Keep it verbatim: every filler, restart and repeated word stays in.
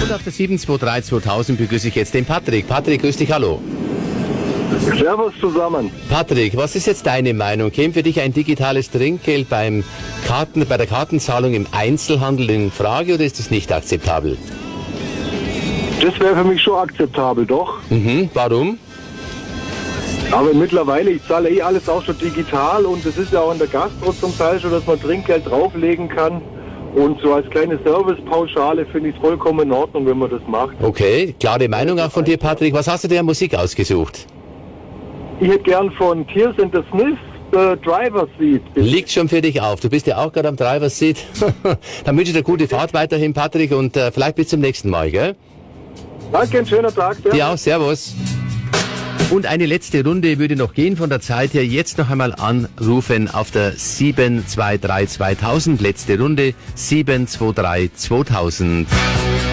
Und auf der sieben zwei drei zweitausend begrüße ich jetzt den Patrick. Patrick, grüß dich, hallo. Servus zusammen. Patrick, was ist jetzt deine Meinung? Käme für dich ein digitales Trinkgeld beim Karten, bei der Kartenzahlung im Einzelhandel in Frage oder ist das nicht akzeptabel? Das wäre für mich schon akzeptabel, doch. Mhm, warum? Aber mittlerweile, ich zahle eh alles auch schon digital und es ist ja auch in der Gastro zum Teil schon, dass man Trinkgeld drauflegen kann. Und so als kleine Servicepauschale finde ich es vollkommen in Ordnung, wenn man das macht. Okay, klare Meinung auch von dir, Patrick. Was hast du dir an Musik ausgesucht? Ich hätte gern von Tears and the Sniffs The Driver's Seat. Liegt schon für dich auf. Du bist ja auch gerade am Driver's Seat. Dann wünsche ich dir gute Fahrt weiterhin, Patrick, und äh, vielleicht bis zum nächsten Mal, gell? Danke, ein schöner Tag. Servus. Dir auch, servus. Und eine letzte Runde würde noch gehen von der Zeit her. Jetzt noch einmal anrufen auf der sieben zwei drei zweitausend. Letzte Runde sieben zwei drei zweitausend.